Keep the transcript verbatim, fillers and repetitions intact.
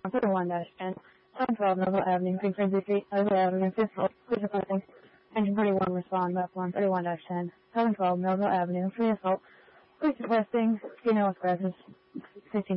thirty-one dash ten, seven twelve Noble Avenue, Big Frenzy Street, Noble Avenue, fifth floor, police requesting. Engine thirty-one, respond, platform thirty-one dash ten, seven twelve Noble Avenue, free assault, police requesting, female expresses, fifteen